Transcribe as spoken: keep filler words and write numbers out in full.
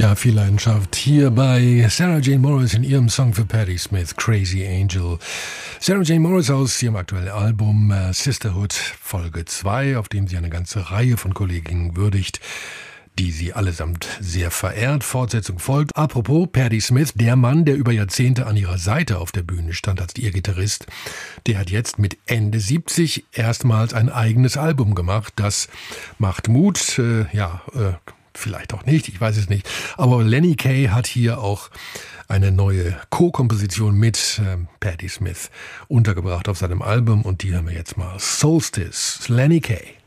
Ja, viel Leidenschaft hier bei Sarah Jane Morris in ihrem Song für Patti Smith, Crazy Angel. Sarah Jane Morris aus ihrem aktuellen Album äh, Sisterhood Folge zwei, auf dem sie eine ganze Reihe von Kolleginnen würdigt, die sie allesamt sehr verehrt. Fortsetzung folgt. Apropos Patti Smith, der Mann, der über Jahrzehnte an ihrer Seite auf der Bühne stand als ihr Gitarrist, der hat jetzt mit Ende siebzig erstmals ein eigenes Album gemacht. Das macht Mut, äh, ja, äh, vielleicht auch nicht, ich weiß es nicht. Aber Lenny Kaye hat hier auch eine neue Co-Komposition mit ähm, Patti Smith untergebracht auf seinem Album und die hören wir jetzt mal. Solstice, Lenny Kaye.